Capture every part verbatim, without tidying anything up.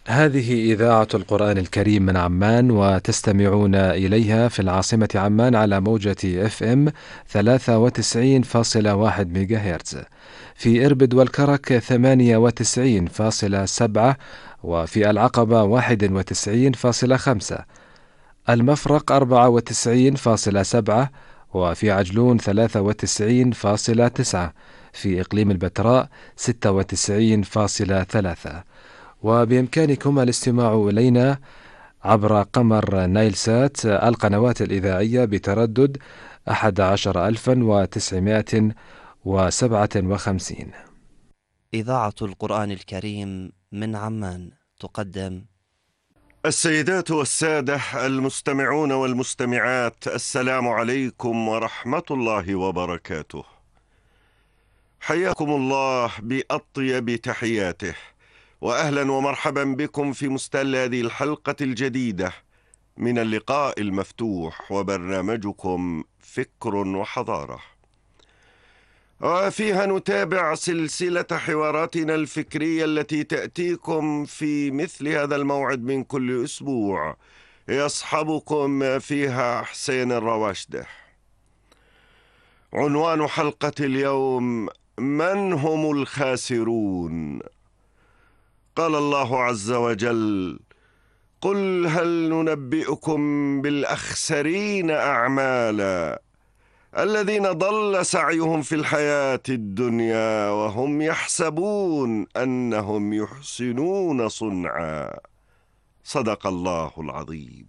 هذه إذاعة القرآن الكريم من عمان، وتستمعون إليها في العاصمة عمان على موجة اف ام ثلاثة وتسعين فاصلة واحد ميجا هرتز، في إربد والكرك ثمانية وتسعين فاصلة سبعة، وفي العقبة واحد وتسعين فاصلة خمسة، المفرق أربعة وتسعين فاصلة سبعة، وفي عجلون ثلاثة وتسعين فاصلة تسعة، في إقليم البتراء ستة وتسعين فاصلة ثلاثة. وبإمكانكم الاستماع إلينا عبر قمر نايلسات القنوات الإذاعية بتردد أحد عشر ألفا وتسعمائة وسبعة وخمسين. إذاعة القرآن الكريم من عمان تقدم. السيدات والسادة المستمعون والمستمعات، السلام عليكم ورحمة الله وبركاته. حياكم الله بأطيب تحياته، وأهلا ومرحبا بكم في مستهل هذه الحلقة الجديدة من اللقاء المفتوح وبرنامجكم فكر وحضارة، وفيها نتابع سلسلة حواراتنا الفكرية التي تأتيكم في مثل هذا الموعد من كل أسبوع، يصحبكم فيها حسين الرواشده. عنوان حلقة اليوم: من هم الخاسرون؟ قال الله عز وجل: قل هل ننبئكم بالأخسرين أعمالا الذين ضل سعيهم في الحياة الدنيا وهم يحسبون أنهم يحسنون صنعا. صدق الله العظيم.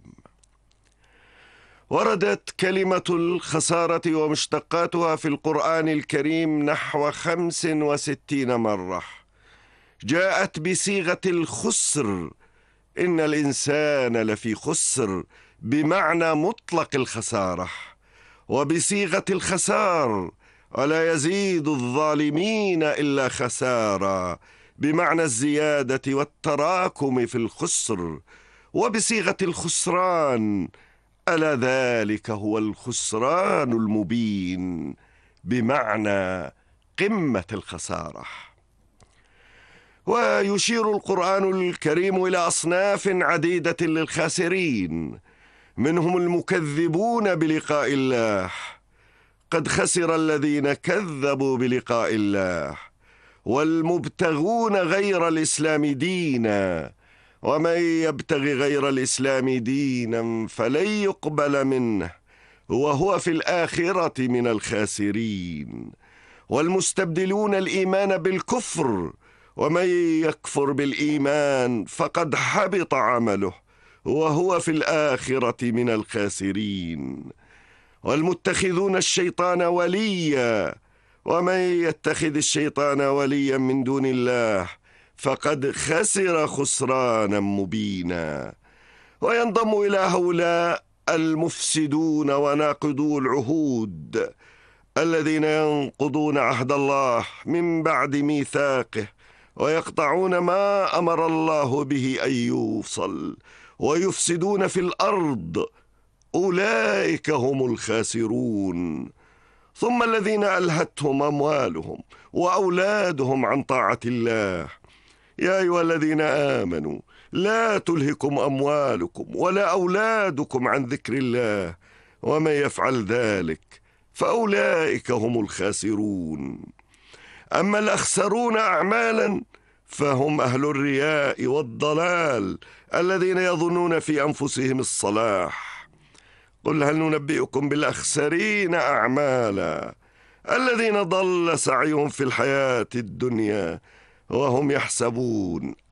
وردت كلمة الخسارة ومشتقاتها في القرآن الكريم نحو خمس وستين مرة. جاءت بصيغة الخسر، إن الإنسان لفي خسر بمعنى مطلق الخسارة، وبصيغة الخسار: ولا يزيد الظالمين إلا خسارا، بمعنى الزيادة والتراكم في الخسر، وبصيغة الخسران: ألا ذلك هو الخسران المبين، بمعنى قمة الخسارة. ويشير القرآن الكريم إلى أصناف عديدة للخاسرين، منهم المكذبون بلقاء الله، قد خسر الذين كذبوا بلقاء الله، والمبتغون غير الإسلام دينا، ومن يبتغي غير الإسلام دينا فلن يقبل منه وهو في الآخرة من الخاسرين، والمستبدلون الإيمان بالكفر، ومن يكفر بالإيمان فقد حبط عمله وهو في الآخرة من الخاسرين، والمتخذون الشيطان وليا، ومن يتخذ الشيطان وليا من دون الله فقد خسر خسرانا مبينا. وينضم إلى هؤلاء المفسدون وناقضو العهود، الذين ينقضون عهد الله من بعد ميثاقه، ويقطعون ما أمر الله به أن يوصل، ويفسدون في الأرض، أولئك هم الخاسرون. ثم الذين ألهتهم أموالهم وأولادهم عن طاعة الله. يا أيها الذين آمنوا لا تلهكم أموالكم ولا أولادكم عن ذكر الله، ومن يفعل ذلك فأولئك هم الخاسرون. أما الأخسرون أعمالا فهم أهل الرياء والضلال، الذين يظنون في أنفسهم الصلاح. قل هل ننبئكم بالأخسرين أعمالا الذين ضل سعيهم في الحياة الدنيا وهم يحسبون